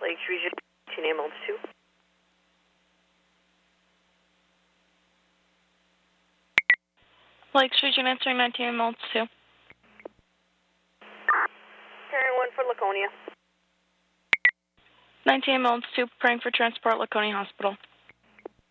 Lakes Region 19 ambulance 2. Lakes Region answering 19 ambulance 2. Carrying 1 for Laconia. 19 ambulance 2 preparing for transport Laconia Hospital.